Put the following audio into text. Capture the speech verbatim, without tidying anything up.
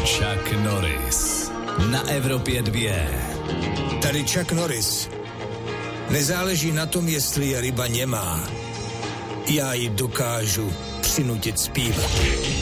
Chuck Norris na Evropě dvě. Tady Chuck Norris. Nezáleží na tom, jestli je ryba němá. Já ji dokážu přinutit zpívat.